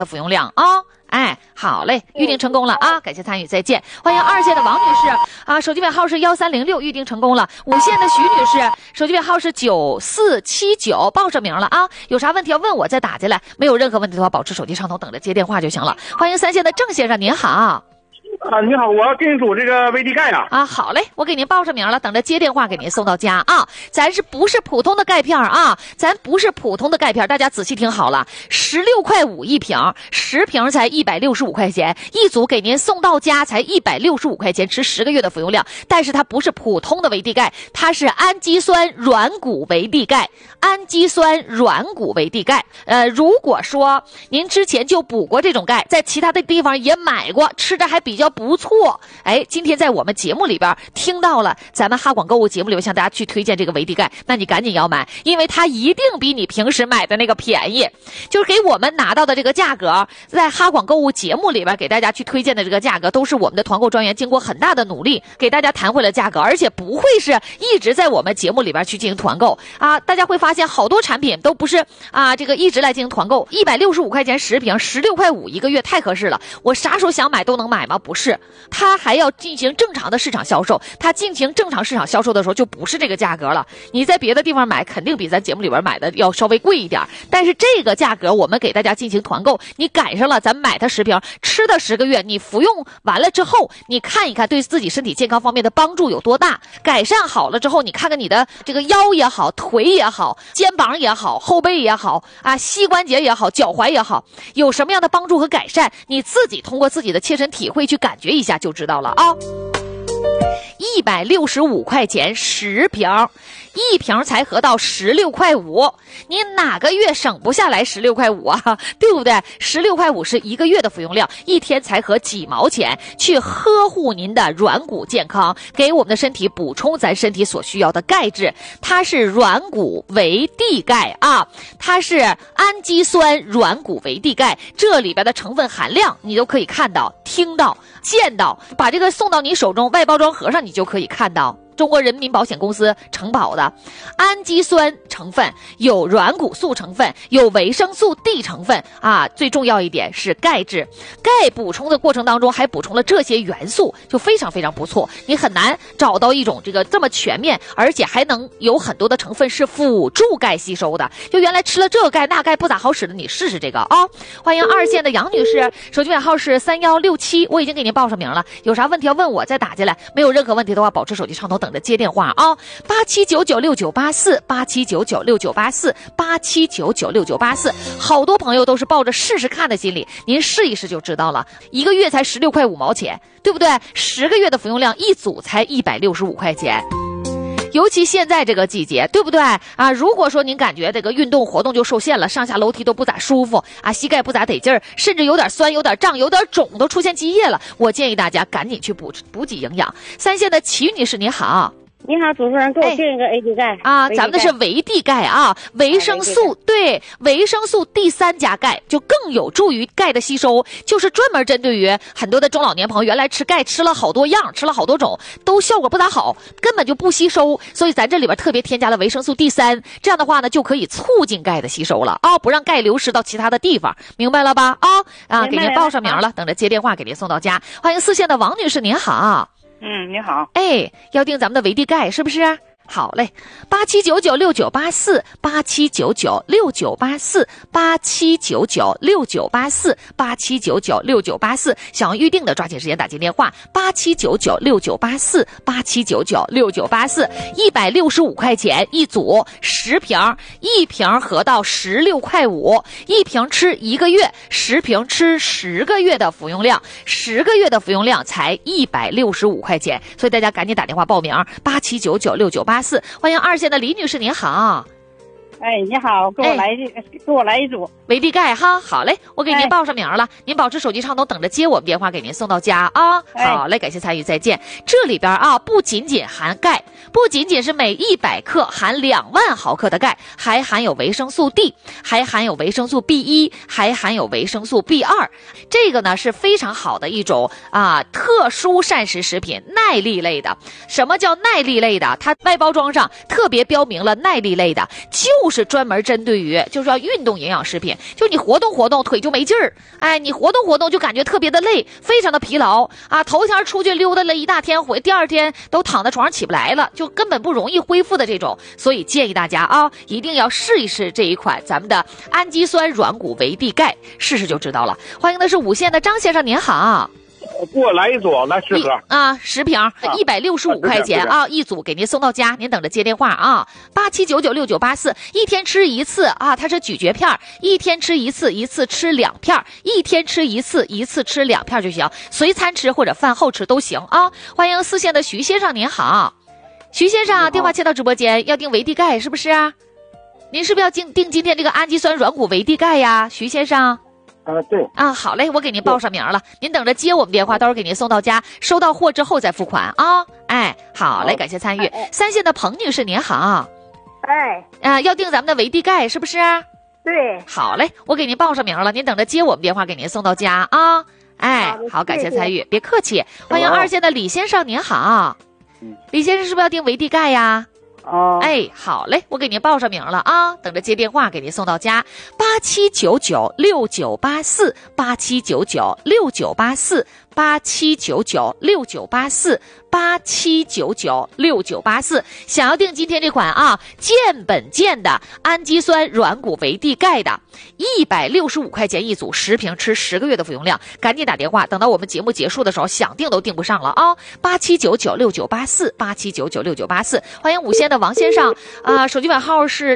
的服用量啊。哎，好嘞，预定成功了啊！感谢参与，再见。欢迎2线的王女士啊，手机尾号是1306，预定成功了。5线的徐女士，手机尾号是9479，报上名了啊！有啥问题要问我再打进来，没有任何问题的话，保持手机畅通，等着接电话就行了。欢迎3线的郑先生，您好。 你好，我要订组这个维 D 钙啊。 好嘞，我给您报上名了，等着接电话给您送到家啊。咱是不是普通的钙片啊？咱不是普通的钙片，大家仔细听好了，16.5块一瓶，10瓶才165块钱，一组给您送到家才165块钱，吃10个月的服用量。但是它不是普通的维 D 钙，它是氨基酸软骨维 D 钙，氨基酸软骨维 D 钙。如果说您之前就补过这种钙，在其他的地方也买过，吃着还比较不错，哎，今天在我们节目里边听到了，咱们哈广购物节目里边向大家去推荐这个维 D 钙，那你赶紧要买，因为它一定比你平时买的那个便宜，就是给我们拿到的这个价格，在哈广购物节目里边给大家去推荐的这个价格，都是我们的团购专员经过很大的努力给大家谈回了价格，而且不会是一直在我们节目里边去进行团购啊。大家会发现好多产品都不是这个一直来进行团购，165块钱10瓶，16.5块一个月，太合适了。我啥时候想买都能买吗？不是，它还要进行正常的市场销售，它进行正常市场销售的时候就不是这个价格了。你在别的地方买肯定比咱节目里边买的要稍微贵一点，但是这个价格我们给大家进行团购，你赶上了，咱买它10瓶，吃它10个月，你服用完了之后，你看一看对自己身体健康方面的帮助有多大，改善好了之后，你看看你的这个腰也好，腿也好，肩膀也好，后背也好膝关节也好，脚踝也好，有什么样的帮助和改善，你自己通过自己的切身体会去感觉一下就知道了啊。165块钱10瓶，一瓶才合到16.5块，你哪个月省不下来16.5块啊？对不对？16.5块是一个月的服用量，一天才合几毛钱，去呵护您的软骨健康，给我们的身体补充咱身体所需要的钙质。它是软骨维 D 钙啊，它是氨基酸软骨维 D 钙，这里边的成分含量你都可以看到、听到、见到，把这个送到你手中，外包装盒上你就可以看到。中国人民保险公司承保的氨基酸成分，有软骨素成分，有维生素 D 成分最重要一点是钙质。钙补充的过程当中还补充了这些元素，就非常非常不错。你很难找到一种这么全面，而且还能有很多的成分是辅助钙吸收的。就原来吃了这个钙那钙不咋好使的，你试试这个啊。欢迎2线的杨女士，手机尾号是3167，我已经给您报上名了，有啥问题要问我再打进来，没有任何问题的话保持手机畅通，等着接电话啊，87996984，87996984，87996984，好多朋友都是抱着试试看的心理，您试一试就知道了，一个月才16.5块钱，对不对？10个月的服用量，一组才165块钱。尤其现在这个季节，对不对如果说您感觉这个运动活动就受限了，上下楼梯都不咋舒服膝盖不咋得劲儿，甚至有点酸、有点胀、有点肿，都出现积液了，我建议大家赶紧去补给营养。3线的齐女士你好。 你好，主持人，给我订一个 AD 钙咱们的是维 D 钙维生素对，维生素 D3 加钙就更有助于钙的吸收，就是专门针对于很多的中老年朋友，原来吃钙吃了好多样，吃了好多种，都效果不咋好，根本就不吸收，所以咱这里边特别添加了维生素 D3，这样的话呢就可以促进钙的吸收了不让钙流失到其他的地方，明白了吧给您报上名了，等着接电话给您送到家。欢迎4线的王女士您好。 你好。 要订咱们的维 D 钙是不是？好嘞，87996984，87996984，87996984，想要预定的抓紧时间打进电话，87996984，87996984，165块钱一组10瓶，一瓶合到16.5块，一瓶吃1个月，10瓶吃10个月的服用量，10个月的服用量才165块钱，所以大家赶紧打电话报名，87996984。欢迎2线的李女士您好。 你好，给我来一组维 D 钙好嘞，我给您报上名了，您保持手机畅通，等着接我们电话给您送到家好嘞，感谢参与，再见。这里边不仅仅含钙，不仅仅是每100克含2万毫克的钙，还含有维生素 D， 还含有维生素 B1， 还含有维生素 B2， 这个呢是非常好的一种特殊膳食食品，耐力类的。什么叫耐力类的？它外包装上特别标明了耐力类的，就就是专门针对于就是要运动营养食品，就你活动活动腿就没劲儿，哎，你活动活动就感觉特别的累，非常的疲劳啊，头天出去溜达了一大天，第二天都躺在床上起不来了，就根本不容易恢复的这种。所以建议大家啊，一定要试一试这一款咱们的氨基酸软骨维 D 钙，试试就知道了。欢迎的是五县的张先生，您好。 给我来一组，来10盒啊，10瓶，165块钱啊，一组给您送到家，您等着接电话啊。87996984，一天吃一次啊，它是咀嚼片，一天吃一次，一次吃2片，一天吃一次，一次吃2片就行，随餐吃或者饭后吃都行啊。欢迎4县的徐先生，您好，徐先生，电话接到直播间，要订维 D 钙是不是？您是不是要订今天这个氨基酸软骨维 D 钙呀，徐先生？ 对啊，好嘞，我给您报上名了，您等着接我们电话，到时候给您送到家，收到货之后再付款啊。哎，好嘞，感谢参与。3县的彭女士您好，要订咱们的维 D 钙是不是？ 对， 好嘞，我给您报上名了，您等着接我们电话，给您送到家啊。哎，好，感谢参与，别客气。欢迎2县的李先生您好，李先生是不是要订维 D 钙呀？哎，好嘞，我给您报上名了啊，等着接电话给您送到家。87996984 87996984 87996984 87996984，想要订今天这款啊健本健的氨基酸软骨维 D 钙的，165块钱一组，10瓶吃10个月的服用量，赶紧打电话，等到我们节目结束的时候，想订都订不上了啊！87996984 87996984，欢迎5县的王先生啊，手机尾号是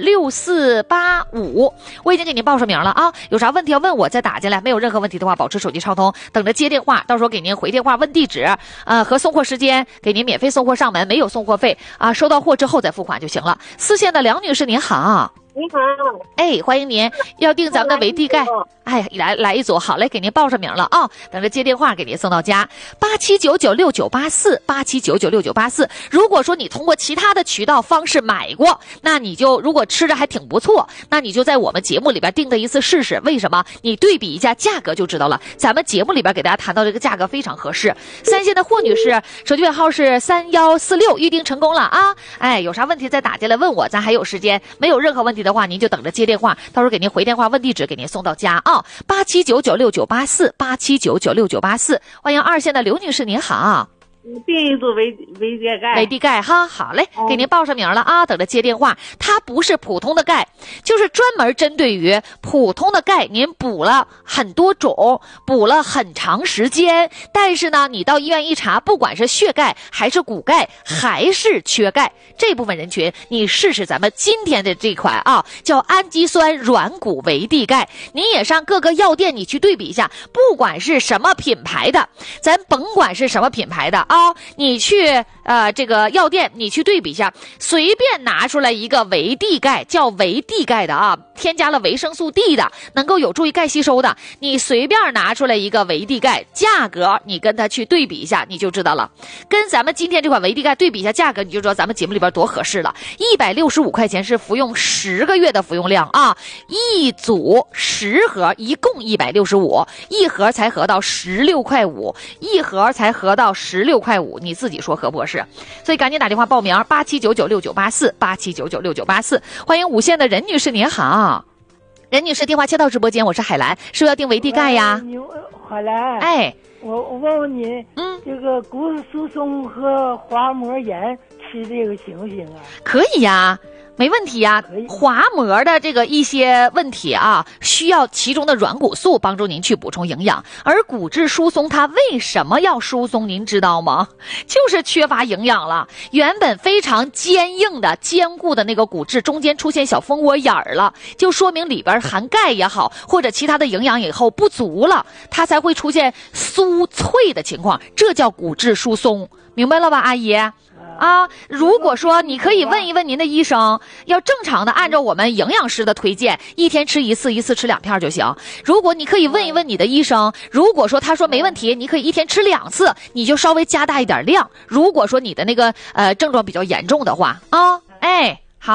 6485，我已经给您报上名了啊，有啥问题要问我再打进来，没有任何问题的话，保持手机畅通，等着接电话，到时候给您回电话问地址和送货时间。给您免费送货上门，没有送货费啊，收到货之后再付款就行了。4县的梁女士您好， 你好， 哎，欢迎您，要订咱们的维 D 钙，哎，来一组，好嘞，给您报上名了啊，等着接电话给您送到家。87996984 87996984，如果说你通过其他的渠道方式买过，那你就如果吃着还挺不错，那你就在我们节目里边订的一次试试，为什么？你对比一下价格就知道了。咱们节目里边给大家谈到这个价格非常合适。3县的霍女士，手机尾号是3146，预定成功了啊！哎，有啥问题再打进来问我，咱还有时间，没有任何问题的话，您就等着接电话，到时候给您回电话问地址，给您送到家啊。87996984 87996984，欢迎2县的刘女士您好。 订一组维 D 钙， 维 D 钙哈，好嘞，给您报上名了啊，等着接电话。它不是普通的钙，就是专门针对于普通的钙，您补了很多种，补了很长时间，但是呢，你到医院一查，不管是血钙还是骨钙，还是缺钙，这部分人群，你试试咱们今天的这款啊，叫氨基酸软骨维 D 钙，您也上各个药店你去对比一下，不管是什么品牌的，咱甭管是什么品牌的啊，你去这个药店你去对比一下，随便拿出来一个维 D 钙，叫维 D 钙的啊，添加了维生素 D 的，能够有助于钙吸收的，你随便拿出来一个维 D 钙，价格你跟它去对比一下，你就知道了。跟咱们今天这款维 D 钙对比一下价格，你就知道咱们节目里边多合适了。165块钱是服用10个月的服用量啊，一组10盒，一共165，一盒才合到16块5，一盒才合到16块5，你自己说合不合适？所以赶紧打电话报名87996984 87996984，欢迎5县的任女士您好。任女士，电话接到直播间，我是海兰，是不是要订维 D 钙呀？ 海兰， 哎， 我问问你，这个骨质疏松和滑膜炎吃这个行不行啊？ 可以呀。没问题呀，滑膜的这个一些问题啊，需要其中的软骨素帮助您去补充营养。而骨质疏松它为什么要疏松，您知道吗？就是缺乏营养了。原本非常坚硬的、坚固的那个骨质中间出现小蜂窝眼儿了，就说明里边含钙也好，或者其他的营养以后不足了，它才会出现酥脆的情况，这叫骨质疏松，明白了吧，阿姨？啊，如果说你可以问一问您的医生，要正常的按照我们营养师的推荐，一天吃一次，一次吃2片就行。如果你可以问一问你的医生，如果说他说没问题，你可以一天吃2次，你就稍微加大一点量。如果说你的那个症状比较严重的话啊，哎，好，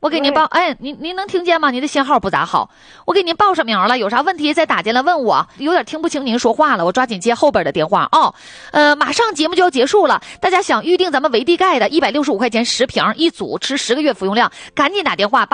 我给您报，哎，您能听见吗？您的信号不咋好，我给您报上名了，有啥问题再打进来问我。有点听不清您说话了，我抓紧接后边的电话啊。马上节目就要结束了，大家想预定咱们维地钙的165块钱10瓶一组，吃10个月服用量，赶紧打电话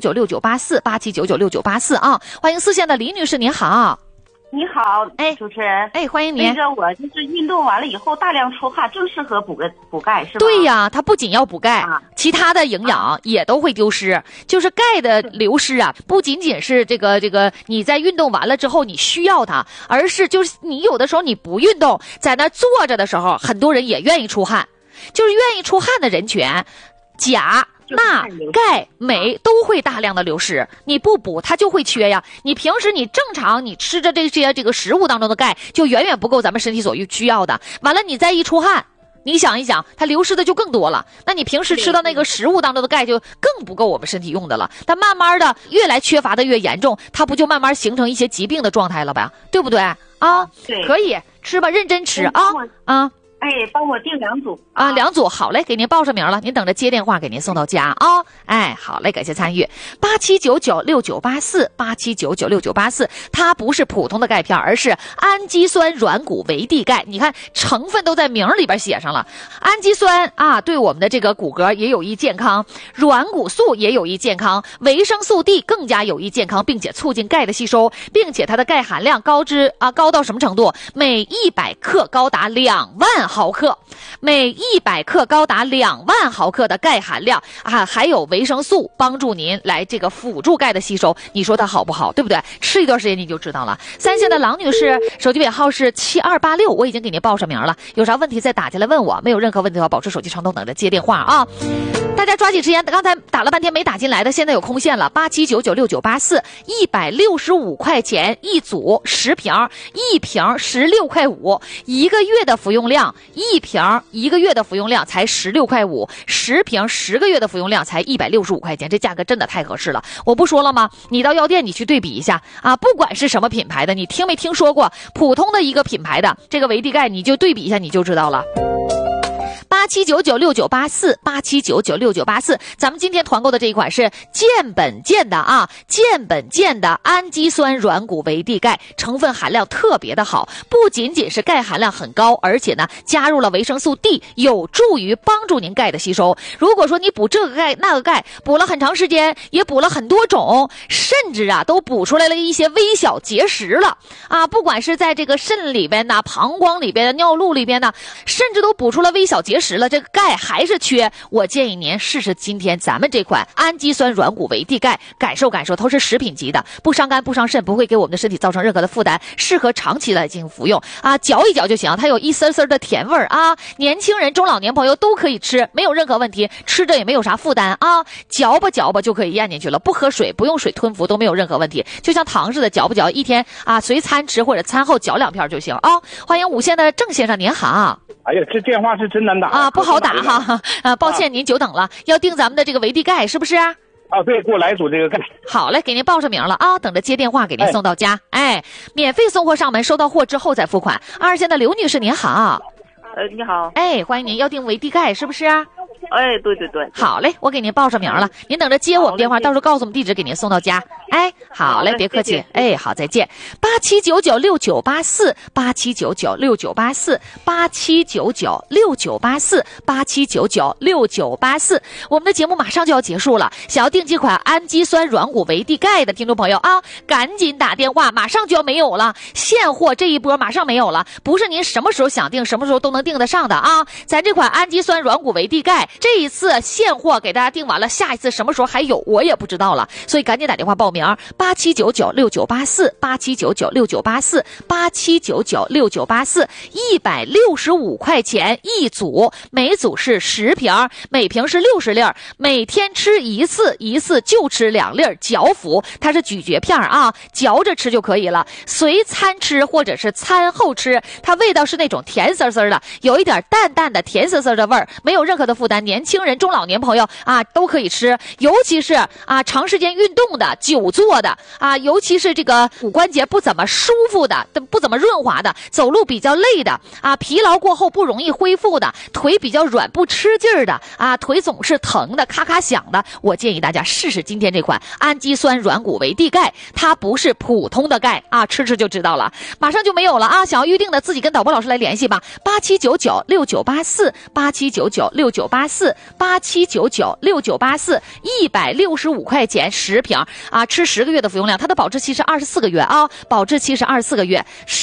8799698487996984啊！欢迎四线的李女士，您好。 你好，主持人， 欢迎您。 那个我就是运动完了以后大量出汗，正适合补钙是吧？ 对呀，它不仅要补钙，其他的营养也都会丢失。就是钙的流失啊，不仅仅是这个你在运动完了之后你需要它，而是就是你有的时候你不运动，在那坐着的时候，很多人也愿意出汗，就是愿意出汗的人群，钾、钠、钙、镁都会大量的流失，你不补它就会缺呀。你平时你正常你吃着这些食物当中的钙就远远不够咱们身体所需要的，完了你再一出汗，你想一想它流失的就更多了，那你平时吃到那个食物当中的钙就更不够我们身体用的了，但慢慢的越来缺乏的越严重，它不就慢慢形成一些疾病的状态了吧，对不对啊？ 对， 可以吃吧，认真吃啊。 帮我订2组啊，2组，好嘞，给您报上名了，您等着接电话给您送到家啊。好嘞，感谢参与。87996984，87996984，它不是普通的钙片，而是氨基酸软骨维地钙。你看成分都在名里边写上了，氨基酸啊，对我们的这个骨骼也有益健康，软骨素也有益健康，维生素 D 更加有益健康，并且促进钙的吸收，并且它的钙含量高到什么程度？每100克高达2万毫克，每100克高达2万毫克的钙含量啊，还有维生素帮助您来这个辅助钙的吸收，你说它好不好？对不对？吃一段时间你就知道了。三线的郎女士，手机尾号是7286，我已经给您报上名了，有啥问题再打进来问我，没有任何问题的话，保持手机畅通，等着接电话啊。大家抓紧时间，刚才打了半天没打进来的，现在有空线了，87996984，165块钱一组10瓶，1瓶16块5，一个月的服用量，1瓶1个月的服用量才16块5，10瓶10个月的服用量才165块钱，这价格真的太合适了。我不说了吗？你到药店你去对比一下啊，不管是什么品牌的，你听没听说过普通的一个品牌的这个维地钙，你就对比一下你就知道了。87996984，87996984，咱们今天团购的这一款是健本健的啊，健本健的氨基酸软骨维地钙，成分含量特别的好，不仅仅是钙含量很高，而且呢加入了维生素 D， 有助于帮助您钙的吸收。如果说你补这个钙那个钙，补了很长时间，也补了很多种，甚至啊都补出来了一些微小结石了啊，不管是在这个肾里边呢、膀胱里边的、尿路里边呢，甚至都补出了微小结石了，这个钙还是缺，我建议您试试今天咱们这款氨基酸软骨维地钙，感受感受，都是食品级的，不伤肝不伤肾，不会给我们的身体造成任何的负担，适合长期来进行服用啊，嚼一嚼就行，它有一丝丝的甜味儿啊，年轻人、中老年朋友都可以吃，没有任何问题，吃着也没有啥负担啊，嚼吧嚼吧就可以咽进去了，不喝水，不用水吞服都没有任何问题，就像糖似的，嚼不嚼一天啊，随餐吃或者餐后嚼2片就行啊。欢迎5线的郑先生，您好。 哎呀，这电话是真难打啊，不好打哈啊，抱歉您久等了，要订咱们的这个维地钙是不是啊？ 对，给我来一组这个钙。 好嘞，给您报上名了啊，等着接电话给您送到家。免费送货上门，收到货之后再付款。2线的刘女士您好。 你好。 欢迎您，要订维地钙是不是啊？ 对对对。 好嘞，我给您报上名了，您等着接我们电话，到时候告诉我们地址，给您送到家。好嘞，别客气。好，再见。87996984，87996984，87996984，我们的节目马上就要结束了，想要订这款氨基酸软骨维地钙的听众朋友啊，赶紧打电话，马上就要没有了，现货这一波马上没有了，不是您什么时候想订什么时候都能订得上的啊。咱这款氨基酸软骨维地钙这一次现货给大家订完了，下一次什么时候还有我也不知道了，所以赶紧打电话报名，87996984，87996984，165块钱一组，每组是10瓶，每瓶是60粒，每天吃一次，一次就吃2粒，嚼服，它是咀嚼片啊，嚼着吃就可以了，随餐吃或者是餐后吃，它味道是那种甜丝丝的，有一点淡淡的甜丝丝的味儿，没有任何的负担。 的，年轻人、中老年朋友啊都可以吃，尤其是啊长时间运动的、久坐的啊，尤其是这个骨关节不怎么舒服的、不怎么润滑的、走路比较累的啊，疲劳过后不容易恢复的、腿比较软不吃劲儿的啊，腿总是疼的、咔咔响的，我建议大家试试今天这款氨基酸软骨维 D 钙，它不是普通的钙啊，吃吃就知道了。马上就没有了啊！想要预定的自己跟导播老师来联系吧，87996984，87996984，87996984，165块钱10瓶啊，吃10个月的服用量，它的保质期是24个月啊，保质期是24个月。